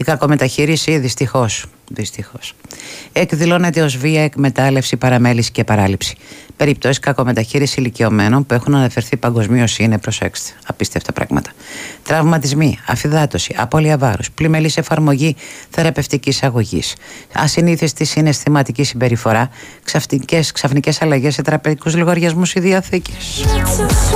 κακομεταχείριση δυστυχώς. Εκδηλώνεται ως βία, εκμετάλλευση, παραμέληση και παράληψη. Περιπτώσεις κακομεταχείριση ηλικιωμένων που έχουν αναφερθεί παγκοσμίως είναι, προσέξτε, απίστευτα πράγματα. Τραυματισμοί, αφυδάτωση, απώλεια βάρους, πλημελής εφαρμογή θεραπευτικής αγωγής, ασυνήθιστη συναισθηματική συμπεριφορά, ξαφνικές αλλαγές σε θεραπευτικούς λογαριασμούς ή διαθήκες.